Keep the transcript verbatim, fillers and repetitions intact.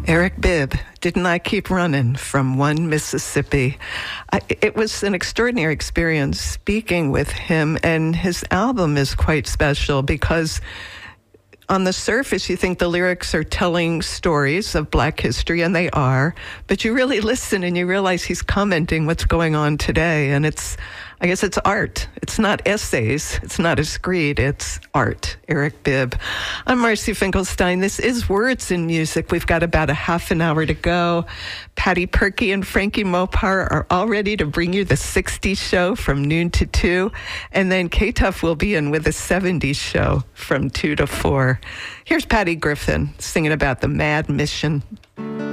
Eric Bibb, Didn't I Keep Running from One Mississippi? I, it was an extraordinary experience speaking with him, and his album is quite special because on the surface, you think the lyrics are telling stories of Black history, and they are, but you really listen and you realize he's commenting what's going on today, and it's, I guess it's art. It's not essays. It's not a screed. It's art. Eric Bibb. I'm Marcy Finkelstein. This is Words in Music. We've got about a half an hour to go. Patty Perky and Frankie Mopar are all ready to bring you the sixties show from noon to two. And then K-Tuff will be in with the seventies show from two to four. Here's Patty Griffin singing about the Mad Mission.